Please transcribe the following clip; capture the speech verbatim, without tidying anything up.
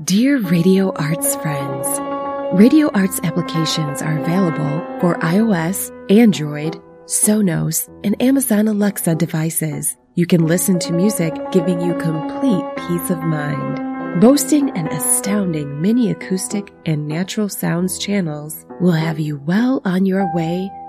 Dear Radio Arts friends, Radio Arts applications are available for iOS, Android, Sonos, and Amazon Alexa devices. You can listen to music giving you complete peace of mind. Boasting an astounding mini acoustic and natural sounds channels will have you well on your way